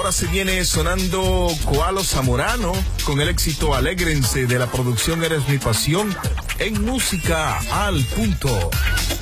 ahora se viene sonando Koalo Zamorano con el éxito Alégrense de la producción Eres mi pasión en Música al Punto.